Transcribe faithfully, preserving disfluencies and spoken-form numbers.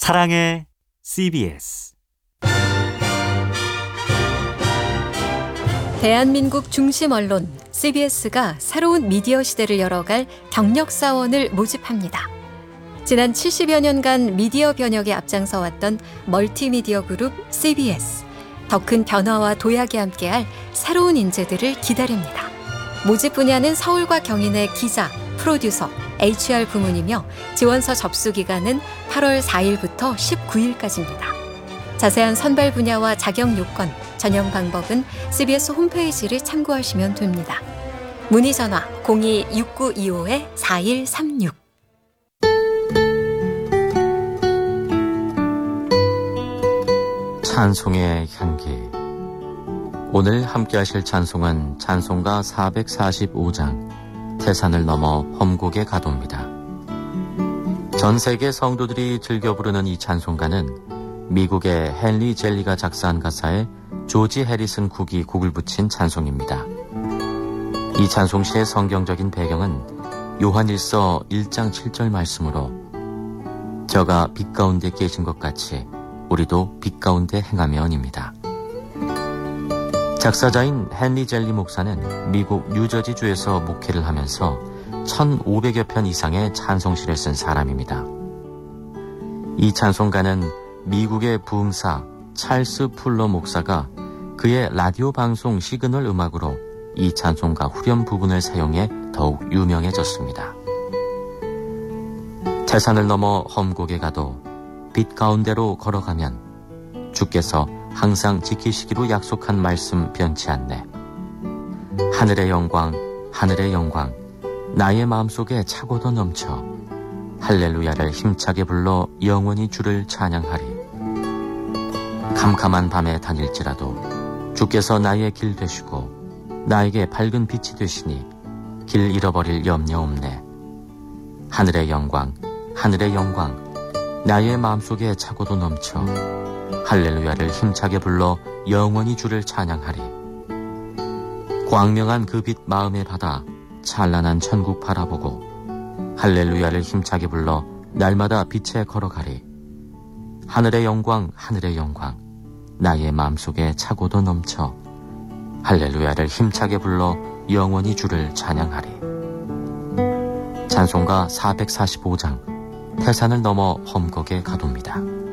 사랑의 씨비에스. 대한민국 중심 언론 씨비에스가 새로운 미디어 시대를 열어갈 경력사원을 모집합니다. 지난 칠십여 년간 미디어 변혁에 앞장서왔던 멀티미디어 그룹 씨비에스. 더 큰 변화와 도약에 함께할 새로운 인재들을 기다립니다. 모집 분야는 서울과 경인의 기자, 프로듀서, 에이치알 부문이며 지원서 접수 기간은 팔월 사일부터 십구일까지입니다. 자세한 선발 분야와 자격 요건, 전형 방법은 씨비에스 홈페이지를 참고하시면 됩니다. 문의 전화 공이 육구이오 사일삼육. 찬송의 향기. 오늘 함께 하실 찬송은 찬송가 사백사십오 장 태산을 넘어 험곡에 가도입니다. 전 세계 성도들이 즐겨 부르는 이 찬송가는 미국의 헨리 젤리가 작사한 가사에 조지 해리슨 국이 곡을 붙인 찬송입니다. 이 찬송시의 성경적인 배경은 요한일서 일 장 칠 절 말씀으로 저가 빛 가운데 계신 것 같이 우리도 빛 가운데 행하며입니다. 작사자인 헨리 젤리 목사는 미국 뉴저지주에서 목회를 하면서 천오백여 편 이상의 찬송시를 쓴 사람입니다. 이 찬송가는 미국의 부흥사 찰스 풀러 목사가 그의 라디오 방송 시그널 음악으로 이 찬송가 후렴 부분을 사용해 더욱 유명해졌습니다. 태산을 넘어 험곡에 가도 빛 가운데로 걸어가면 주께서 항상 지키시기로 약속한 말씀 변치 않네. 하늘의 영광, 하늘의 영광, 나의 마음속에 차고도 넘쳐 할렐루야를 힘차게 불러 영원히 주를 찬양하리. 캄캄한 밤에 다닐지라도 주께서 나의 길 되시고 나에게 밝은 빛이 되시니 길 잃어버릴 염려 없네. 하늘의 영광, 하늘의 영광, 나의 마음속에 차고도 넘쳐 할렐루야를 힘차게 불러 영원히 주를 찬양하리. 광명한 그 빛 마음에 받아 찬란한 천국 바라보고 할렐루야를 힘차게 불러 날마다 빛에 걸어가리. 하늘의 영광, 하늘의 영광, 나의 마음속에 차고도 넘쳐 할렐루야를 힘차게 불러 영원히 주를 찬양하리. 찬송가 사백사십오 장 태산을 넘어 험곡에 가도입니다.